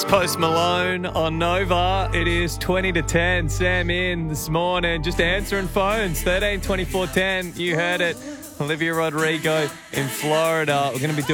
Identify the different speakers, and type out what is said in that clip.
Speaker 1: It's Post Malone on Nova. It is 20 to 10. Sam in this morning, just answering phones. 13 24 10. You heard it. Olivia Rodrigo in Florida. We're going to be doing